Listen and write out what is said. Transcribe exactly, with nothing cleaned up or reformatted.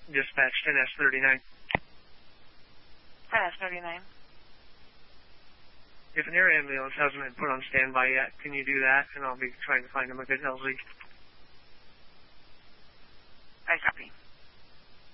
Dispatch ten S thirty-nine. ten S thirty-nine. If an air ambulance hasn't been put on standby yet, can you do that? And I'll be trying to find him a good L Z. I copy.